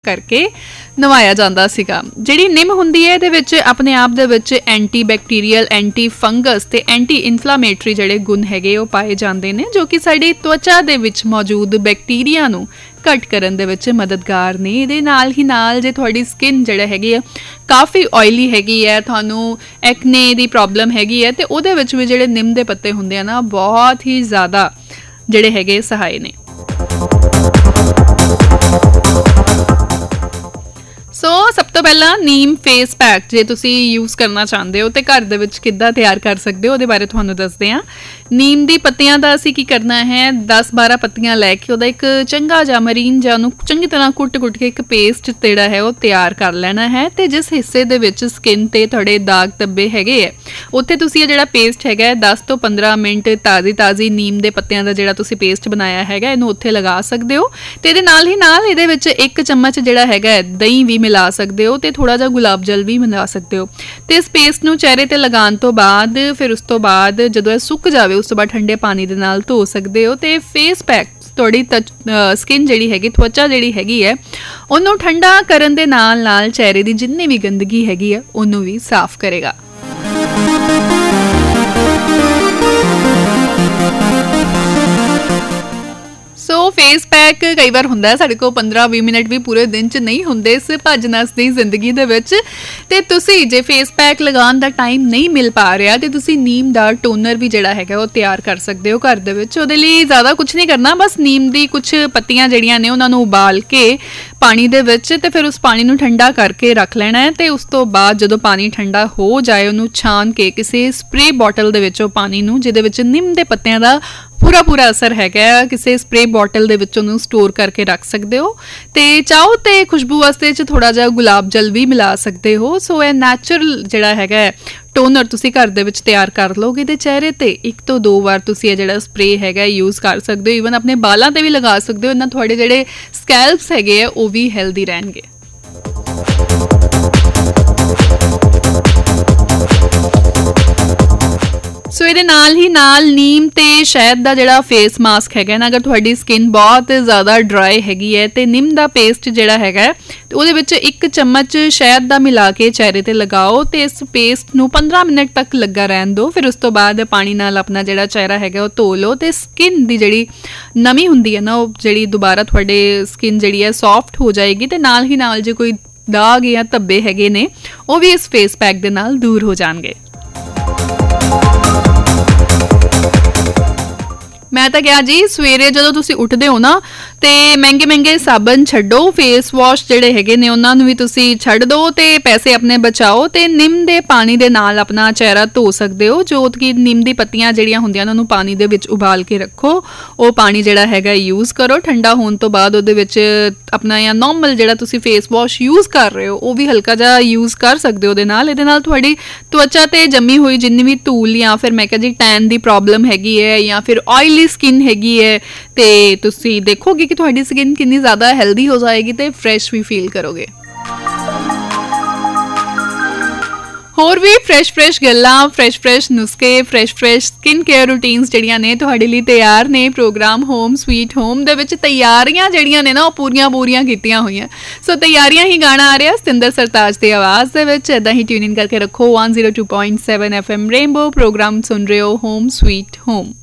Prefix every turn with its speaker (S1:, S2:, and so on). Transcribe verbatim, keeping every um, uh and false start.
S1: करके नवाया जाता सीगा। जिहड़ी निम हुंदी है इहदे विच अपने आप दे which anti bacterial, anti fungus ते एंटी इन्फ्लामेटरी जिहड़े गुण हैगे वो पाए जाते हैं, जो कि साडी त्वचा दे विच मौजूद बैक्टीरिया नूं घट करन दे विच मददगार ने। इहदे नाल ही नाल जे तुहाडी स्किन जिहड़ा हैगी है काफ़ी ऑयली हैगी है, तुहानूं एक्ने दी प्रॉब्लम हैगी है, ते उहदे विच भी जिहड़े निम दे पत्ते हुंदे आ ना बहुत ही ज़्यादा जिहड़े हैगे सहाय ने। सो so, सब तो पहला नीम फेस पैक जे तुसी यूज़ करना चाहते हो तो घर दे विच किद्दां तैयार कर सकते हो, उहदे बारे तुहानूं दसदे हां। नीम दी पत्तियां दा असीं की करना है, दस बारह पत्तियां लैके उहदा एक चंगा जा मरीन जा उहनूं चंगी तरह कुट कुट के एक पेस्ट जिहड़ा है वो तैयार कर लेना है। ते जिस हिस्से दे विच स्किन ते थोड़े दाग धब्बे हैगे है उत्थे तुसी जिहड़ा पेस्ट हैगा दस तो पंद्रह मिनट ताज़ी ताज़ी नीम दे पत्तियां दा जिहड़ा तुसी पेस्ट बनाया हैगा इहनूं उत्थे लगा सकदे हो। ते इहदे नाल ही नाल इहदे विच एक चम्मच जिहड़ा हैगा दही भी मिला सकते हो, तो थोड़ा जा गुलाब जल भी मिला सकते हो। तो इस पेस्ट नूं चेहरे ते लगाउण तो बाद फिर उस तो बाद जदों सुक जावे उस तो बाद ठंडे पानी दे नाल धो सकते हो। तो फेस पैक थोड़ी स्किन जिहड़ी हैगी, त्वचा जिहड़ी हैगी है उहनूं ठंडा करन दे नाल नाल चेहरे दी जिन्नी भी गंदगी हैगी है उहनूं भी साफ करेगा। सो so, फेस पैक कई बार हुंदा है साडे कोल पंद्रह बीस मिनट भी पूरे दिन च नहीं हुंदे इस भज नस दी जिंदगी दे विच। ते तुसी जे फेस पैक लगाउण दा टाइम नहीं मिल पा रहा तो तुसी नीम दा टोनर भी जिहड़ा हैगा वो तैयार कर सकते हो घर दे विच। उहदे लई ज़्यादा कुछ नहीं करना, बस नीम दी कुछ पत्तियां जिहड़ियां ने उहनां नूं उबाल के पानी दे विच ते फिर उस पानी नूं ठंडा करके रख लेना है। ते उस तो बाद जदों पानी ठंडा हो जाए उहनूं छान के किसी स्प्रे बॉटल दे विच पानी नूं जिहदे विच निम दे पत्तियां दा पूरा पूरा असर हैगा किसी स्प्रे बॉटल दे विच उहनूं स्टोर करके रख सकते हो। तो चाहो तो खुशबू वास्ते च थोड़ा जिहा गुलाब जल भी मिला सकते हो। सो यह नैचुरल जिहड़ा हैगा टोनर तुसी घर दे विच तैयार कर लोगे तो चेहरे ते एक तो दो बार तुसी यह जिहड़ा स्प्रे हैगा यूज़ कर सकते हो। ईवन अपने बालां ते भी लगा सकते हो, इन्हां तुहाडे जिहड़े स्कैल्प्स हैगे वो भी हैल्दी रहणगे। सो इहदे नाल ही नाल नीम ते शहद दा जिहड़ा फेस मास्क हैगा ना, अगर तुहाडी स्किन बहुत ज़्यादा ड्राई हैगी है तो निम दा पेस्ट जिहड़ा हैगा तो उहदे विच एक चम्मच शहद दा मिला के चेहरे ते लगाओ। तो इस पेस्ट नूं पंद्रह मिनट तक लगा रहन दो। फिर उस तो बाद पानी नाल अपना जिहड़ा चेहरा हैगा वो धो लो। तो स्किन दी जिहड़ी नमी हुंदी है ना वो जिहड़ी दोबारा तुहाडे स्किन जिहड़ी है सॉफ्ट हो जाएगी। तो नाल ही नाल जे कोई दाग या धब्बे हैगे ने वो भी इस फेस पैक दे नाल दूर हो जाणगे। मैं तो क्या जी सवेरे जो तुसी उठते हो ना तो महंगे महंगे साबन छड्डो, फेस वॉश जिहड़े हैगे ने उन्हां नूं भी तुसी छड्ड दो ते पैसे अपने बचाओ। तो निम दे पानी दे नाल अपना चेहरा धो सकते हो। जो कि निम दी पत्तियां जिहड़ियां हुंदियां ने उन्हूं पानी दे विच उबाल के रखो, वो पानी जिहड़ा हैगा यूज़ करो। ठंडा होने तो बाद उहदे विच अपना या नॉर्मल जिहड़ा तुसी फेस वॉश यूज़ कर रहे हो वो भी हल्का जिहा यूज़ कर सकते हो। उहदे नाल इहदे नाल तुहाडी त्वचा ते जमी हुई जिन्नी भी धूल या फिर मैं कह जी टैन दी प्रॉब्लम हैगी है या फिर ऑयली स्किन हैगी है तो तुसी देखोगे कि तुहाडी स्किन कितनी ज़्यादा हेल्दी हो जाएगी तो फ्रैश भी फील करोगे। होर भी फ्रैश फ्रैश गल्लां, फ्रैश फ्रैश नुस्खे, fresh fresh skin care routines जिहड़ियां ने तुहाडे लई तैयार ने। प्रोग्राम होम स्वीट होम दे विच तैयारियां जिहड़ियां ने ना वो पूरियां पूरियां कीतियां होईयां। सो तैयारियां ही गाना आ रहा सतिंदर सरताज दी आवाज़ दे विच। इदां ही ट्यून इन करके रखो one zero two point seven F M rainbow. Programme सुन रहे हो होम स्वीट होम।